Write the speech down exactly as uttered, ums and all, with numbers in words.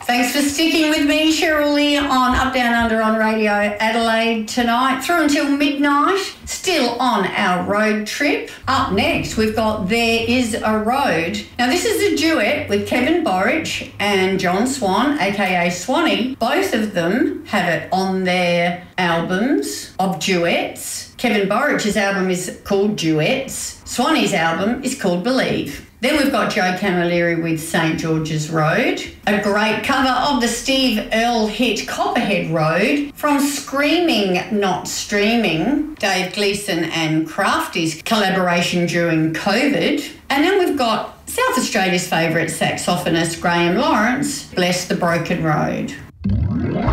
Thanks for sticking with me, Cheryl Lee, on Up Down Under on Radio Adelaide tonight, through until midnight, still on our road trip. Up next, we've got There Is a Road. Now, this is a duet with Kevin Borich and John Swan, aka Swanee. Both of them have it on their albums of duets. Kevin Borich's album is called Duets. Swanee's album is called Believe. Then we've got Joe Camilleri with Saint George's Road, a great cover of the Steve Earle hit Copperhead Road from Screaming Not Streaming, Dave Gleeson and Crafty's collaboration during COVID. And then we've got South Australia's favourite saxophonist Graham Lawrence, Bless the Broken Road.